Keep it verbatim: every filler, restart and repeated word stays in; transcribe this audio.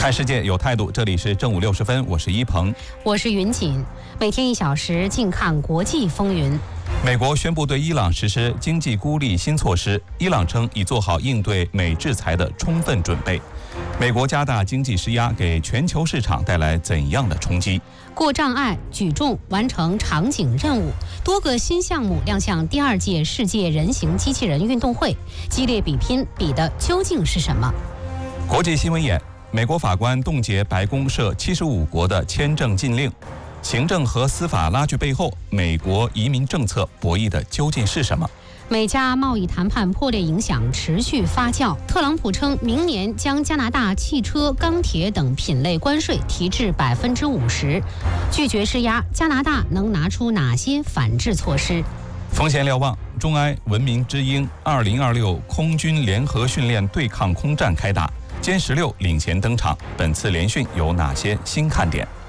看世界有态度，这里是正午六十分，我是一鹏， 我是云锦，每天一小时，静看国际风云。 美国宣布对伊朗实施经济孤立新措施，伊朗称已做好应对美制裁的充分准备。美国加大经济施压，给全球市场带来怎样的冲击？ 过障碍、举重、完成场景任务，多个新项目亮相第二届世界人形机器人运动会，激烈比拼，比的究竟是什么？ 国际新闻眼：美国法官冻结白宫涉七十五国的签证禁令。行政和司法拉锯背后，美国移民政策博弈的究竟是什么？ 美加贸易谈判破裂影响持续发酵，特朗普称明年将加拿大汽车、钢铁等品类关税提至百分之五十，拒绝施压。加拿大能拿出哪些反制措施？ 风险瞭望：中埃文明之鹰二零二六空军联合训练对抗空战开打，歼十六领衔登场，本次联训有哪些新看点？